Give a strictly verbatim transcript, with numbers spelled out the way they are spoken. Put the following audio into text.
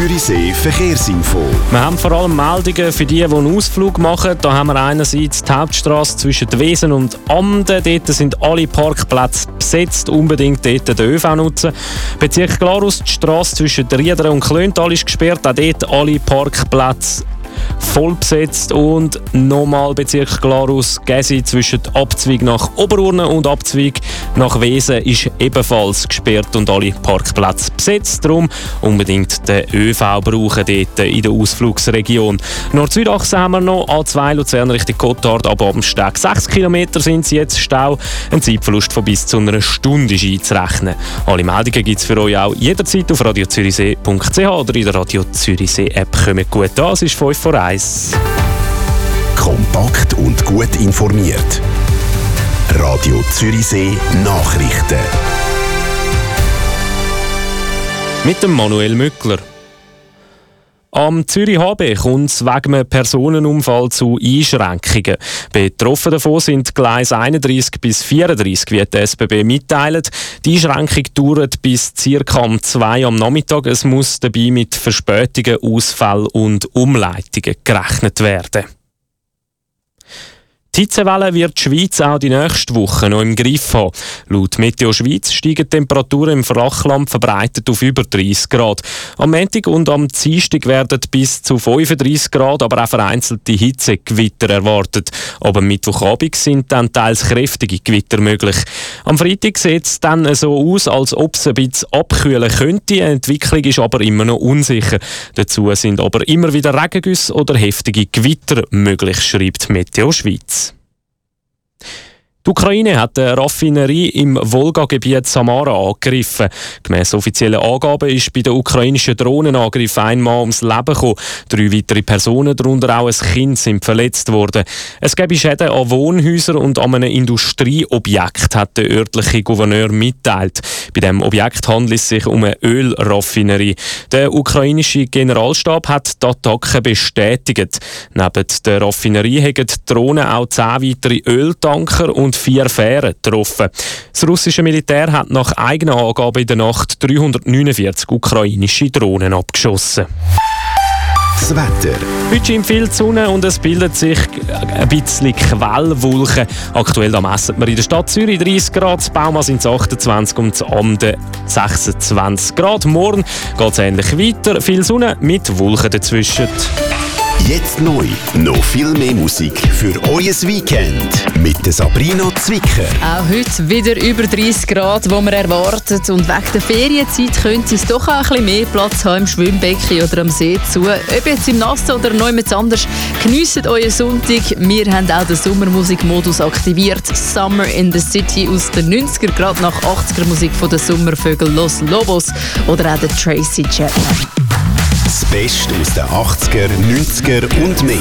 Zürichsee Verkehrsinfo. Wir haben vor allem Meldungen für die, die einen Ausflug machen. Da haben wir einerseits die Hauptstrasse zwischen Wesen und Amden. Dort sind alle Parkplätze besetzt. Unbedingt dort den ÖV nutzen. Bezirk Glarus, die Strasse zwischen Riedern und Klöntal ist gesperrt. Auch dort alle Parkplätze voll besetzt. Und nochmal Bezirk Glarus, Gäsi zwischen Abzweig nach Oberurne und Abzweig nach Wesen ist ebenfalls gesperrt und alle Parkplätze besetzt. Darum unbedingt den ÖV brauchen dort in der Ausflugsregion. Nord-Süd-Achse haben wir noch, A zwei Luzern Richtung Gotthard, aber am Steg sechs Kilometer sind sie jetzt Stau. Ein Zeitverlust von bis zu einer Stunde ist einzurechnen. Alle Meldungen gibt es für euch auch jederzeit auf radio zürichsee punkt c h oder in der Radio Zürichsee App. Kommt gut an, es ist fünf vor eins. Kompakt und gut informiert. Radio Zürichsee Nachrichten. Mit dem Manuel Mückler. Am Zürich H B kommt es wegen einem Personenunfall zu Einschränkungen. Betroffen davon sind Gleis einunddreissig bis vierunddreissig, wie die S B B mitteilt. Die Einschränkung dauert bis ca. um zwei am Nachmittag. Es muss dabei mit Verspätungen, Ausfällen und Umleitungen gerechnet werden. Die Hitzewelle wird die Schweiz auch die nächste Woche noch im Griff haben. Laut Meteo Schweiz steigen die Temperaturen im Flachland verbreitet auf über dreißig Grad. Am Montag und am Dienstag werden bis zu fünfunddreissig Grad, aber auch vereinzelte Hitzegewitter erwartet. Aber am Mittwochabend sind dann teils kräftige Gewitter möglich. Am Freitag sieht es dann so aus, als ob es ein bisschen abkühlen könnte. Die Entwicklung ist aber immer noch unsicher. Dazu sind aber immer wieder Regengüsse oder heftige Gewitter möglich, schreibt Meteo Schweiz. Die Ukraine hat eine Raffinerie im Wolga-Gebiet Samara angegriffen. Gemäss offiziellen Angaben ist bei den ukrainischen Drohnenangriff ein Mann ums Leben gekommen. Drei weitere Personen, darunter auch ein Kind, sind verletzt worden. Es gäbe Schäden an Wohnhäusern und an einem Industrieobjekt, hat der örtliche Gouverneur mitteilt. Bei diesem Objekt handelt es sich um eine Ölraffinerie. Der ukrainische Generalstab hat die Attacke bestätigt. Neben der Raffinerie haben die Drohnen auch zehn weitere Öltanker und vier Fähren getroffen. Das russische Militär hat nach eigenen Angaben in der Nacht dreihundertneunundvierzig ukrainische Drohnen abgeschossen. Das Wetter. Heute scheint viel Sonne und es bildet sich ein bisschen Quellwolken. Aktuell da messen wir in der Stadt Zürich dreißig Grad, in Bauma sind es achtundzwanzig und in Amden sechsundzwanzig Grad. Morgen geht es ähnlich weiter, viel Sonne mit Wolken dazwischen. Jetzt neu, noch viel mehr Musik für euer Weekend mit der Sabrina Zwicker. Auch heute wieder über dreißig Grad, wo man erwartet. Und wegen der Ferienzeit könnte es doch auch ein bisschen mehr Platz haben im Schwimmbecken oder am See zu. Ob jetzt im Nassen oder noch jemand anders, geniesst euren Sonntag. Wir haben auch den Sommermusikmodus aktiviert. Summer in the City aus den neunziger, gerade nach achtziger Musik von den Sommervögeln Los Lobos oder auch der Tracy Chapman. Das Beste aus den achtziger, neunziger und mehr.